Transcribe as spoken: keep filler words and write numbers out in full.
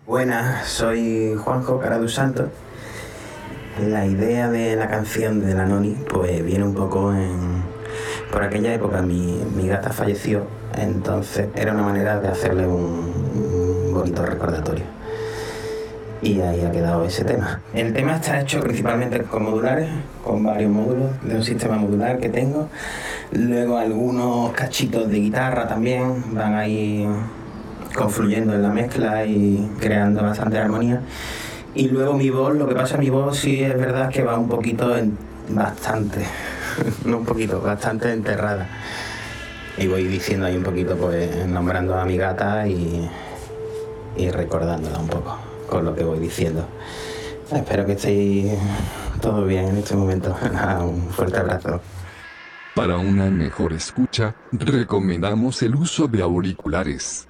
Buenas, soy Juanjo Caradus Santos. La idea de la canción de la Noni pues viene un poco en... Por aquella época mi, mi gata falleció, entonces era una manera de hacerle un, un bonito recordatorio. Y ahí ha quedado ese tema. El tema está hecho principalmente con modulares, con varios módulos de un sistema modular que tengo. Luego algunos cachitos de guitarra también van ahí confluyendo en la mezcla y creando bastante armonía. Y luego mi voz, lo que pasa mi voz sí es verdad que va un poquito, en, bastante, no un poquito, bastante enterrada. Y voy diciendo ahí un poquito, pues nombrando a mi gata y, y recordándola un poco con lo que voy diciendo. Espero que estéis todo bien en este momento. Un fuerte abrazo. Para una mejor escucha, recomendamos el uso de auriculares.